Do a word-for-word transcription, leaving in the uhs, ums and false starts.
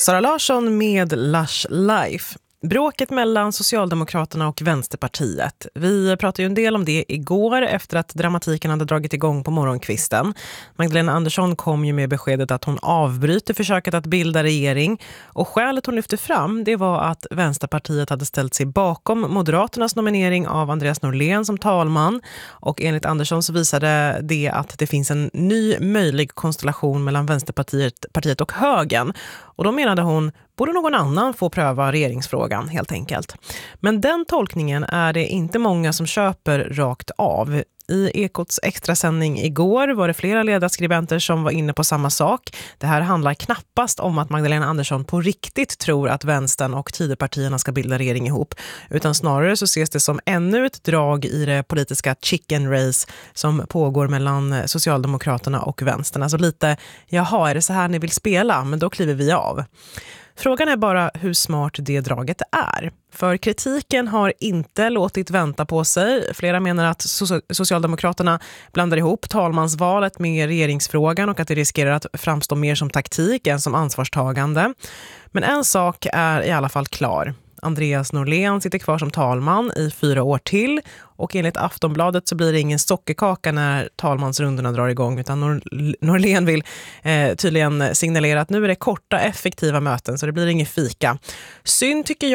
Sara Larsson med Lush Life. Bråket mellan Socialdemokraterna och Vänsterpartiet. Vi pratade ju en del om det igår efter att dramatiken hade dragit igång på morgonkvisten. Magdalena Andersson kom ju med beskedet att hon avbryter försöket att bilda regering. Och skälet hon lyfte fram, det var att Vänsterpartiet hade ställt sig bakom Moderaternas nominering av Andreas Norlén som talman. Och enligt Andersson så visade det att det finns en ny möjlig konstellation mellan Vänsterpartiet partiet och högern. Och då menade hon, borde någon annan få pröva regeringsfrågan helt enkelt. Men den tolkningen är det inte många som köper rakt av. I Ekots extrasändning igår var det flera ledarskribenter som var inne på samma sak. Det här handlar knappast om att Magdalena Andersson på riktigt tror att vänstern och Tidöpartierna ska bilda regering ihop. Utan snarare så ses det som ännu ett drag i det politiska chicken race som pågår mellan Socialdemokraterna och vänstern. Alltså lite, jaha, är det så här ni vill spela? Men då kliver vi av. Frågan är bara hur smart det draget är. För kritiken har inte låtit vänta på sig. Flera menar att Socialdemokraterna blandar ihop talmansvalet med regeringsfrågan och att det riskerar att framstå mer som taktik än som ansvarstagande. Men en sak är i alla fall klar. Andreas Norlén sitter kvar som talman i fyra år till och enligt Aftonbladet så blir det ingen sockerkaka när talmansrundorna drar igång utan Nor- Norlén vill eh, tydligen signalera att nu är det korta effektiva möten så det blir ingen fika. Synd tycker jag